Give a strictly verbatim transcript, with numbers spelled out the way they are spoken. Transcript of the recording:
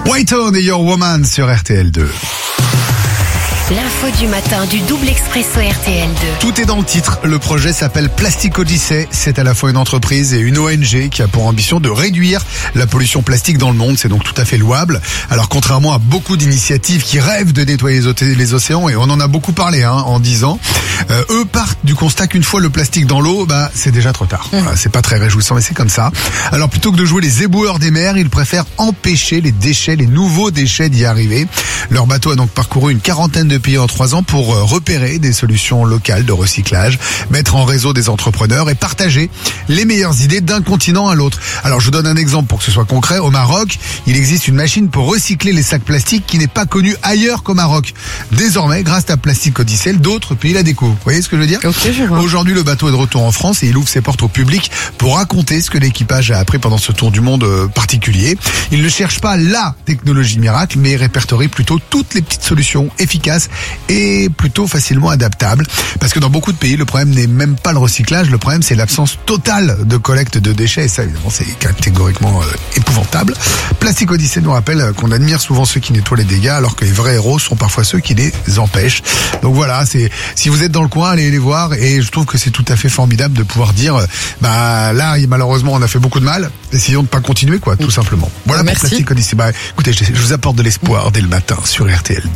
Whitehorn et Your Woman sur R T L deux. L'info du matin du double expresso R T L deux. Tout est dans le titre. Le projet s'appelle Plastic Odyssey. C'est à la fois une entreprise et une O N G qui a pour ambition de réduire la pollution plastique dans le monde. C'est donc tout à fait louable. Alors contrairement à beaucoup d'initiatives qui rêvent de nettoyer les océans, et on en a beaucoup parlé hein, en dix ans, euh, eux partent du constat qu'une fois le plastique dans l'eau, bah c'est déjà trop tard. Mmh. Voilà, c'est pas très réjouissant, mais c'est comme ça. Alors plutôt que de jouer les éboueurs des mers, ils préfèrent empêcher les déchets, les nouveaux déchets d'y arriver. Leur bateau a donc parcouru une quarantaine de pays en trois ans pour repérer des solutions locales de recyclage, mettre en réseau des entrepreneurs et partager les meilleures idées d'un continent à l'autre. Alors je vous donne un exemple pour que ce soit concret. Au Maroc, il existe une machine pour recycler les sacs plastiques qui n'est pas connue ailleurs qu'au Maroc. Désormais, grâce à Plastic Odyssey, d'autres pays la découvrent. Vous voyez ce que je veux dire ? Okay, je vois. Aujourd'hui, le bateau est de retour en France et il ouvre ses portes au public pour raconter ce que l'équipage a appris pendant ce tour du monde particulier. Il ne cherche pas la technologie miracle, mais répertorie plutôt toutes les petites solutions efficaces et plutôt facilement adaptables. Parce que dans beaucoup de pays, le problème n'est même pas le recyclage, le problème c'est l'absence totale de collecte de déchets. Et ça, évidemment, c'est catégoriquement euh, épouvantable. Plastic Odyssey nous rappelle qu'on admire souvent ceux qui nettoient les dégâts, alors que les vrais héros sont parfois ceux qui les empêchent. Donc voilà, c'est si vous êtes dans le coin, allez les voir. Et je trouve que c'est tout à fait formidable de pouvoir dire, bah là, malheureusement, on a fait beaucoup de mal. Essayons de pas continuer, quoi, tout simplement. Voilà pour Plastic Odyssey. Bah, écoutez, je vous apporte de l'espoir dès le matin sur R T L deux.